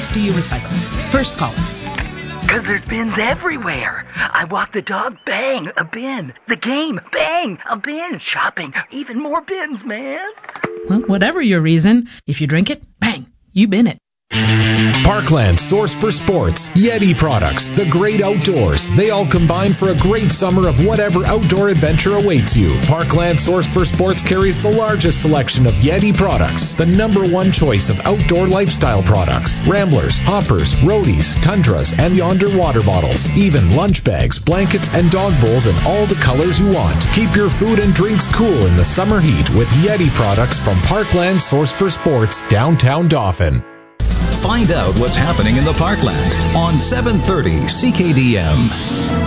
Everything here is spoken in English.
do you recycle? First caller. Because there's bins everywhere. I walk the dog, bang, a bin. The game, bang, a bin. Shopping, even more bins, man. Well, whatever your reason, if you drink it, bang, you bin it. Parkland Source for Sports, Yeti products, the great outdoors. They all combine for a great summer of whatever outdoor adventure awaits you. Parkland Source for Sports carries the largest selection of Yeti products, the #1 choice of outdoor lifestyle products. Ramblers, hoppers, roadies, tundras, and Yonder water bottles. Even lunch bags, blankets, and dog bowls in all the colors you want. Keep your food and drinks cool in the summer heat with Yeti products from Parkland Source for Sports, downtown Dauphin. Find out what's happening in the Parkland on 730 CKDM.